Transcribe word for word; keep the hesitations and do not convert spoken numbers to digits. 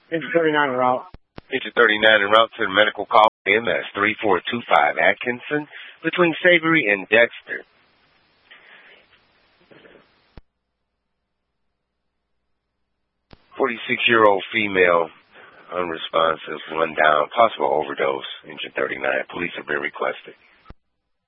Engine thirty-nine en route. Engine thirty-nine en route to the medical call. M S three four two five Atkinson between Savory and Dexter. forty-six-year-old female, unresponsive, one down, possible overdose, engine thirty-nine. Police have been requested.